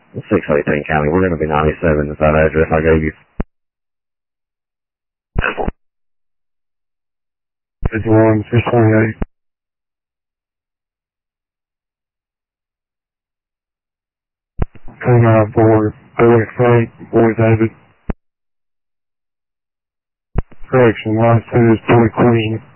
618 County. We're going to be 97 at that address I gave you. 51, 628. Two 94, Frank, Boy David. Correction, last two is Boy Queen.